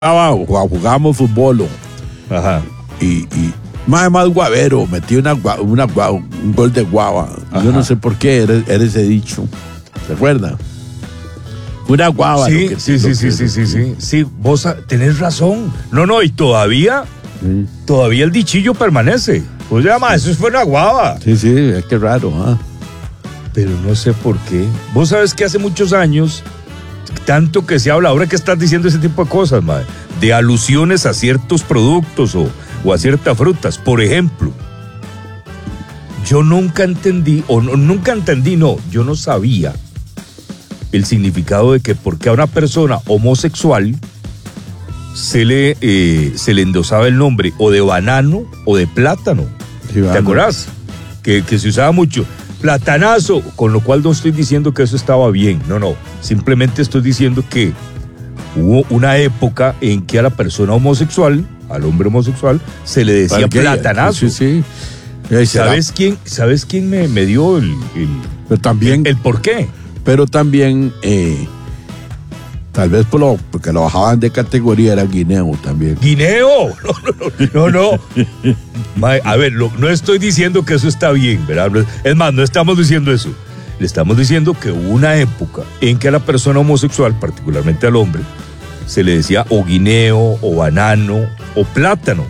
jugábamos fútbol. Ajá. Y más guavero, metí un gol de guava. Ajá. Yo no sé por qué era ese dicho. ¿Se acuerda? Una guava. Sí, sí, vos tenés razón. No, y todavía el dichillo permanece. Pues ya, eso fue una guava. Sí, es que raro, ¿ah? Pero no sé por qué. Vos sabes que hace muchos años, tanto que se habla, ahora que estás diciendo ese tipo de cosas, madre, de alusiones a ciertos productos o a ciertas frutas. Por ejemplo, yo nunca entendí, yo no sabía el significado de que porque a una persona homosexual se le endosaba el nombre o de banano o de plátano. Sí, ¿te acordás? Que se usaba mucho. Platanazo, con lo cual no estoy diciendo que eso estaba bien, no, simplemente estoy diciendo que hubo una época en que a la persona homosexual, al hombre homosexual, se le decía platanazo. Sí. ¿Sabes quién me dio pero también, el por qué? Pero también, tal vez porque lo bajaban de categoría, era guineo también. ¡Guineo! No. A ver, no estoy diciendo que eso está bien, ¿verdad? Es más, no estamos diciendo eso. Le estamos diciendo que hubo una época en que a la persona homosexual, particularmente al hombre, se le decía o guineo, o banano, o plátano.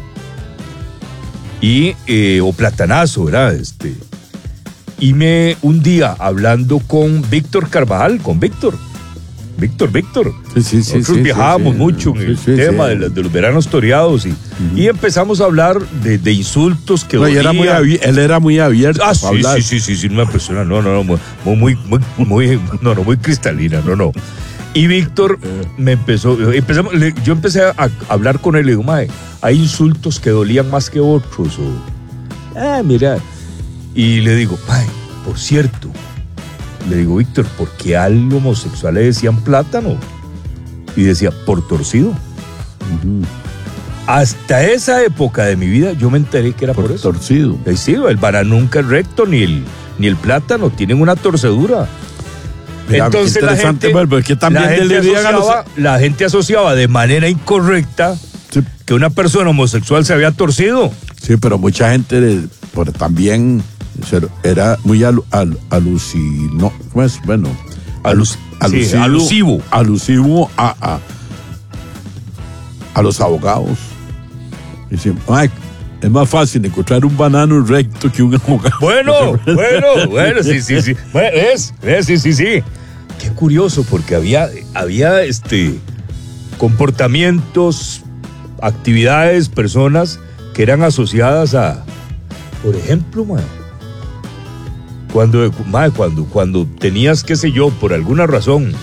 O platanazo, ¿verdad? Y un día hablando con Víctor Carvajal, Víctor. Sí. Nosotros viajábamos mucho en el tema de los veranos toreados y empezamos a hablar de insultos que él era muy abierto. Ah, sí, una persona, muy cristalina, no. Y Víctor yo empecé a hablar con él y le digo, mae, hay insultos que dolían más que otros, mira. Y le digo, mae, por cierto, le digo, Víctor, ¿por qué al homosexual le decían plátano? Y decía, por torcido. Uh-huh. Hasta esa época de mi vida yo me enteré que era por eso. Torcido. Sí, el banano nunca es recto, ni el plátano, tienen una torcedura. Mira, entonces la gente asociaba de manera incorrecta que una persona homosexual se había torcido. Sí, pero mucha gente también era muy alusivo a los abogados. Dicen, es más fácil encontrar un banano recto que un abogado. Bueno, sí. Bueno, sí. Qué curioso, porque había comportamientos, actividades, personas que eran asociadas a, por ejemplo, cuando tenías, qué sé yo, por alguna razón,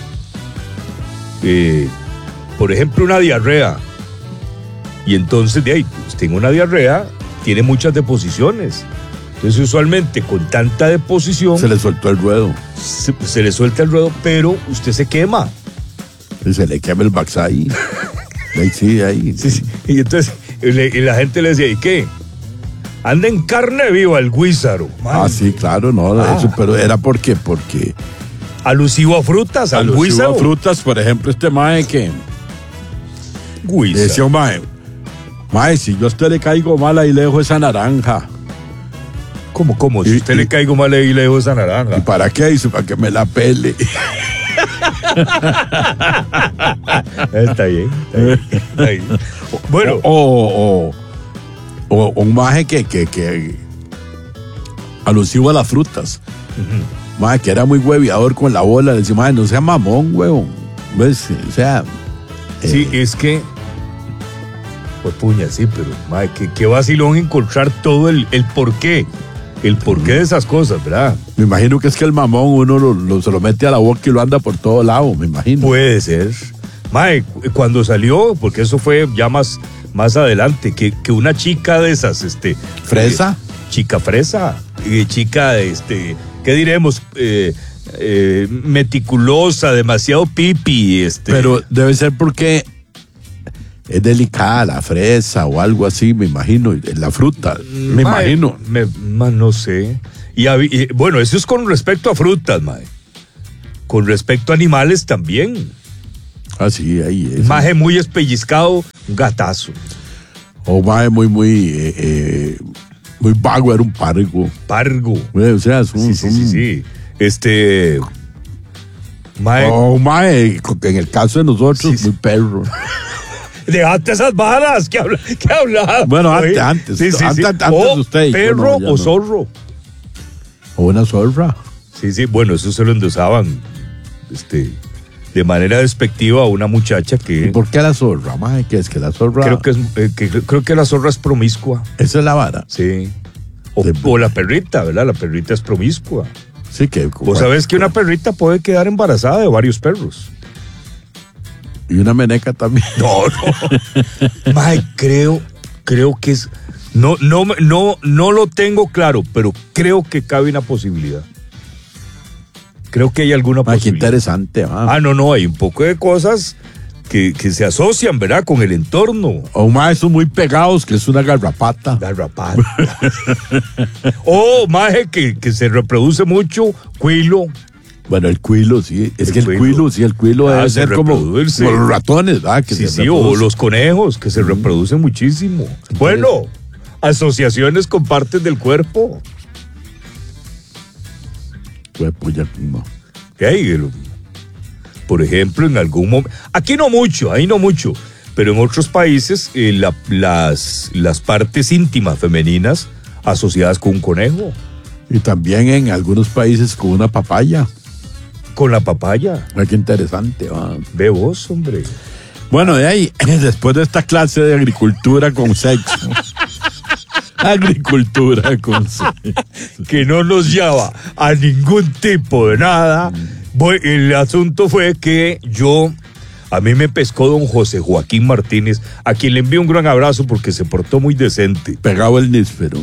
por ejemplo, una diarrea, y entonces de ahí, pues, tengo una diarrea, tiene muchas deposiciones. Entonces, usualmente, con tanta deposición... Se le soltó el ruedo. Se le suelta el ruedo, pero usted se quema. Y se le quema el baxay. Ahí. Sí. Y entonces, la gente le decía, ¿y qué? Anda en carne viva el guízaro. Man. Sí, claro, eso, pero era porque... Alusivo a frutas, al guízaro. Alusivo a frutas, por ejemplo, mae que... Guízaro. Decía un mae, si yo a usted le caigo mal, ahí le dejo esa naranja. ¿Cómo? Si usted le caigo mal, ahí le dejo esa naranja. ¿Y para qué? Dice, para que me la pele. Está bien. Bueno. O un maje que alusivo a las frutas. Uh-huh. Maje que era muy hueviador con la bola. Le decía, maje, no sea mamón, huevón. ¿Ves? O sea... Sí, es que... Pues puña, sí, pero maje, qué vacilón encontrar todo el porqué. El porqué de esas cosas, ¿verdad? Me imagino que es que el mamón uno se lo mete a la boca y lo anda por todo lado, me imagino. Puede ser. Mae, cuando salió, porque eso fue ya más adelante, que una chica de esas, ¿fresa? Chica fresa, chica, ¿qué diremos? Meticulosa, demasiado pipi, Pero debe ser porque... Es delicada la fresa o algo así, me imagino, la fruta, me imagino. No sé. Y bueno, eso es con respecto a frutas, mae. Con respecto a animales también. Así, ahí es. Maje muy espellizcado, un gatazo. O maje muy vago, era un pargo. Pargo. O sea, es un... Sí. Maje. O maje, en el caso de nosotros, Sí. muy perro. Dejate esas varas que habla. Bueno, antes O de usted. perro Yo no, ya o no. zorro. O una zorra. Sí, bueno, eso se lo endiosaban de manera despectiva a una muchacha ¿Y que por qué la zorra, maje? ¿Qué es que la zorra? creo que la zorra es promiscua. Esa es la vara. Sí. De- O la perrita, ¿verdad? La perrita es promiscua. Sí, que... Vos sabés que una perrita puede quedar embarazada de varios perros. Y una meneca también. No. Mae, creo que es. No lo tengo claro, pero creo que cabe una posibilidad. Creo que hay alguna Maje, qué posibilidad. interesante, va. No, hay un poco de cosas que se asocian, ¿verdad? Con el entorno. O maje, son muy pegados, que es una garrapata. Garrapata. O maje que se reproduce mucho, cuilo. Bueno, el cuilo, sí. Es El que el cuilo. cuilo, sí, el cuilo debe Se ser como reproduce. los ratones, ¿verdad? Que Sí, se o reproducen. los conejos que se reproducen muchísimo. Bueno, asociaciones con partes del cuerpo. Pues, ya, no. Por ejemplo, en algún momento, aquí no mucho, ahí no mucho, pero en otros países las partes íntimas femeninas asociadas con un conejo, Y también en algunos países con una papaya. con la papaya. Ay, qué interesante, va. Ve vos, hombre. Bueno, de ahí, después de esta clase de agricultura con sexo. Agricultura con sexo. Que no nos lleva a ningún tipo de nada. El asunto fue que a mí me pescó don José Joaquín Martínez, a quien le envío un gran abrazo porque se portó muy decente. Pegado el níspero.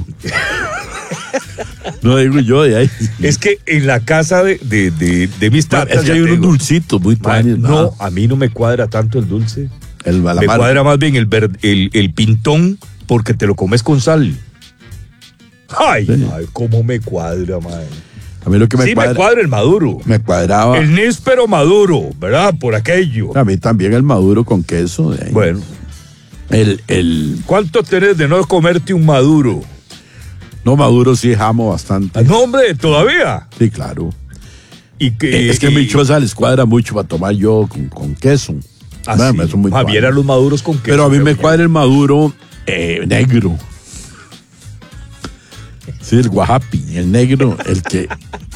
No digo yo de ahí. Es que en la casa de mis tatas, Es que ya hay te unos digo, dulcitos muy tuanis, no, a mí no me cuadra tanto el dulce. El Me malamar. cuadra más bien el pintón porque te lo comes con sal. Ay, Sí. ay, cómo me cuadra, madre. A mí lo que me Sí, cuadra. me cuadra el maduro. Me cuadraba. El níspero maduro, ¿verdad? Por aquello. A mí también el maduro con queso. De ahí. Bueno, El ¿cuánto tenés de no comerte un maduro? no maduro sí jamo bastante. No, hombre, todavía. Sí, claro. Y que, Es que mi choza les cuadra mucho para tomar yo con queso. Bueno, eso es muy Javier tuanis. a los maduros con queso. Pero a mí me doña. cuadra el maduro negro. Sí, el guajapi, el negro, el que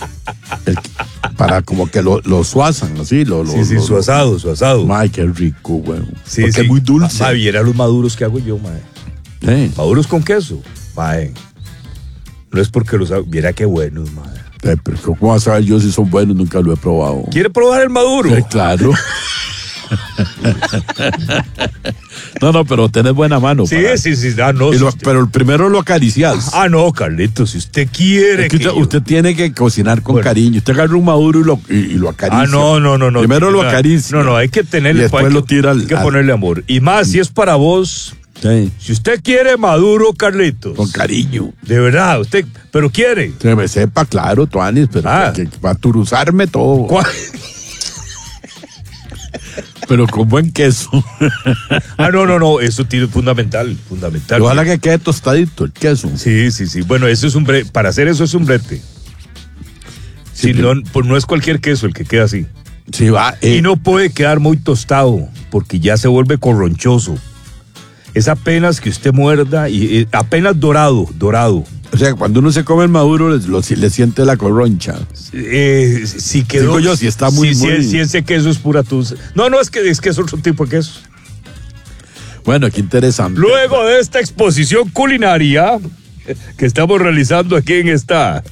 para como que lo suazan, así. Sí, su asado. Ay, qué rico, güey. Sí, Porque sí. es muy dulce. Javier a los maduros que hago yo, mae. Sí. Maduros con queso, mae. No es porque los hago. Viera qué buenos, mae. Pero ¿cómo vas a saber yo si son buenos? Nunca lo he probado. ¿Quiere probar el maduro? Sí, claro. No, pero tenés buena mano. Sí, para- sí. Ah, no. Y si usted- pero el primero lo acaricias. Ah, no, Carlitos, si usted quiere. Es que usted tiene que cocinar con Bueno. cariño. Usted agarra un maduro y lo acaricia. Ah, no. Primero lo acaricia. No, hay que tenerle. Y después hay lo tira hay que al- ponerle amor. Y más si es para vos. Sí, Si usted quiere maduro, Carlitos. con cariño. De verdad, usted. Pero quiere. Que me sepa, claro, Tuanis, pero Ah. que va a turuzarme todo. ¿Cuál? Pero con buen queso. Ah, no, eso tiene fundamental. Y ojalá que quede tostadito el queso. Sí. Bueno, eso es un brete. Para hacer eso es un brete. Sí, Si no, pues no es cualquier queso el que queda así. Sí, va. Y no puede quedar muy tostado, porque ya se vuelve corronchoso. Es apenas que usted muerda y apenas dorado. O sea, cuando uno se come el maduro, le siente la corroncha. Si quedó. Digo yo, si está muy, muy- Si ese queso es pura tusa. No, es que es otro tipo de queso. Bueno, qué interesante. Luego de esta exposición culinaria que estamos realizando aquí en esta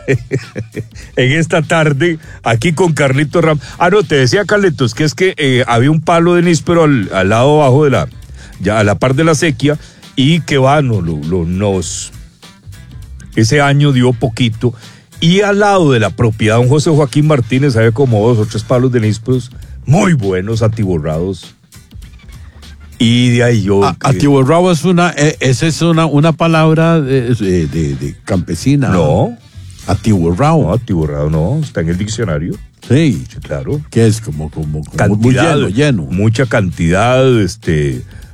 tarde, aquí con Carlitos Ram. Ah, no, te decía Carlitos que es que había un palo de níspero al lado abajo ya a la par de la sequía, y que ese año dio poquito, y al lado de la propiedad de don José Joaquín Martínez había como 2 o 3 palos de nísperos muy buenos, atiborrados. Y de ahí yo... Atiborrado esa es una palabra de campesina. No. Atiborrado. No, atiborrado no, está en el diccionario. Sí. Sí, claro. Que es como muy Cantidad, lleno. mucha cantidad,